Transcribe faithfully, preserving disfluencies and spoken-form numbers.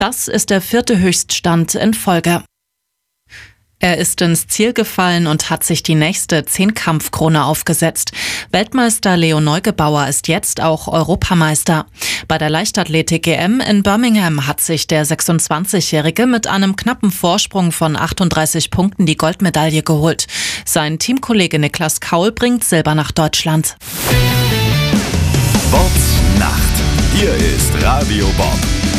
Das ist der vierte Höchststand in Folge. Er ist ins Ziel gefallen und hat sich die nächste Zehnkampfkrone aufgesetzt. Weltmeister Leo Neugebauer ist jetzt auch Europameister. Bei der Leichtathletik-E M in Birmingham hat sich der sechsundzwanzigjährige mit einem knappen Vorsprung von achtunddreißig Punkten die Goldmedaille geholt. Sein Teamkollege Niklas Kaul bringt Silber nach Deutschland. Bob Nacht. Hier ist Radio Bob.